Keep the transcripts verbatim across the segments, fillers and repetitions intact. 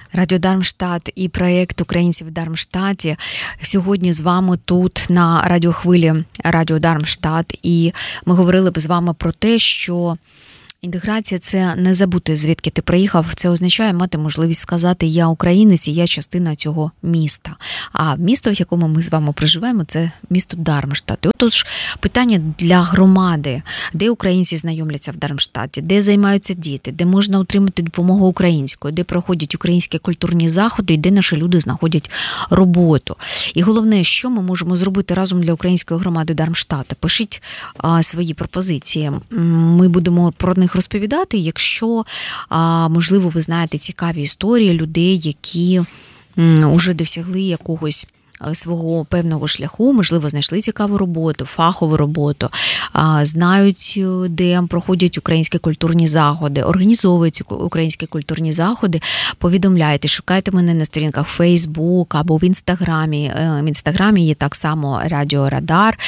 Радіо Дармштадт і проєкт «Українці в Дармштадті». Сьогодні з вами тут на радіохвилі Радіо Дармштадт. І ми говорили б з вами про те, що інтеграція – це не забути, звідки ти приїхав. Це означає мати можливість сказати «я українець» і «я частина цього міста». А місто, в якому ми з вами проживаємо, це місто Дармштадт. І отож, питання для громади. Де українці знайомляться в Дармштадті? Де займаються діти? Де можна отримати допомогу українською? Де проходять українські культурні заходи? І де наші люди знаходять роботу? І головне, що ми можемо зробити разом для української громади Дармштадта? Пишіть а, свої пропозиції. Ми будемо про них розповідати, якщо, можливо, ви знаєте цікаві історії людей, які вже досягли якогось свого певного шляху, можливо, знайшли цікаву роботу, фахову роботу, знають, де проходять українські культурні заходи, організовують українські культурні заходи, повідомляйте, шукайте мене на сторінках Facebook або в Інстаграмі. В Інстаграмі є так само Радіо Радар,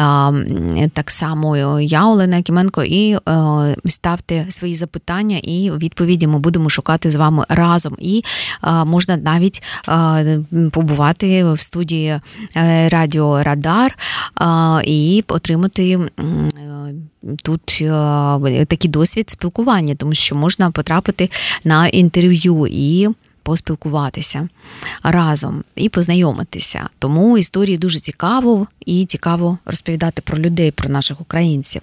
так само я, Олена Якименко, і ставте свої запитання і відповіді ми будемо шукати з вами разом. І можна навіть побувати в студії студії Радіо Радар і отримати тут такий досвід спілкування, тому що можна потрапити на інтерв'ю і поспілкуватися разом і познайомитися. Тому історії дуже цікаво і цікаво розповідати про людей, про наших українців.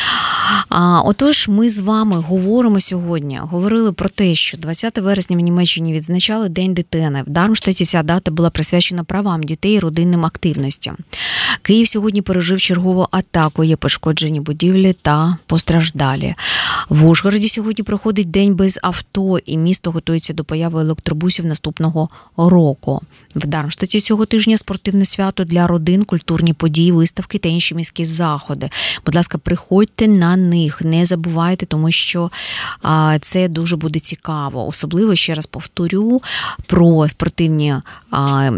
А, отож, ми з вами говоримо сьогодні, говорили про те, що двадцятого вересня в Німеччині відзначали День дитини. В Дармштадті ця дата була присвячена правам дітей і родинним активностям. Київ сьогодні пережив чергову атаку, є пошкоджені будівлі та постраждалі. В Ужгороді сьогодні проходить День без авто, і місто готується до появи електробусів наступного року. В Дармштадті цього тижня спортивне свято для родин, культурні події, виставки та інші міські заходи. Будь ласка, приходьте на них, не забувайте, тому що а, це дуже буде цікаво. Особливо, ще раз повторю, про спортивні а,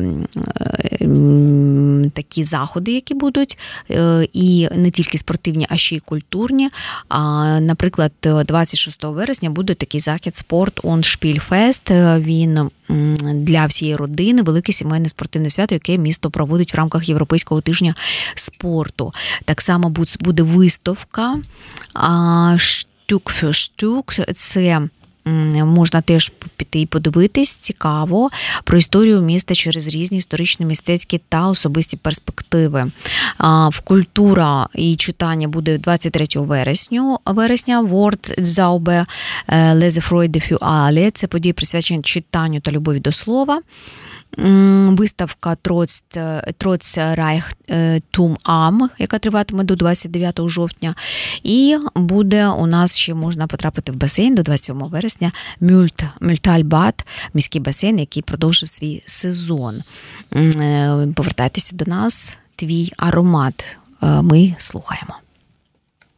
такі заходи, які будуть, і не тільки спортивні, а ще й культурні. А, наприклад, двадцять шостого вересня буде такий захід «Спорт он Шпільфест». Він для всієї родини, велике сімейне спортивне свято, яке місто проводить в рамках Європейського тижня спорту. Так само буде виставка «Штюк фюр штюк». Це можна теж піти і подивитись, цікаво, про історію міста через різні історичні, мистецькі та особисті перспективи. В культура і читання буде двадцять третього вересня. Wort Zaube Lese Freude für alle. Це події присвячені читанню та любові до слова. Виставка «Троц Райхтум Ам», яка триватиме до двадцять дев'ятого жовтня. І буде у нас ще можна потрапити в басейн до двадцять сьомого вересня. Мюльтальбад, міський басейн, який продовжив свій сезон. Повертайтеся до нас, твій аромат. Ми слухаємо.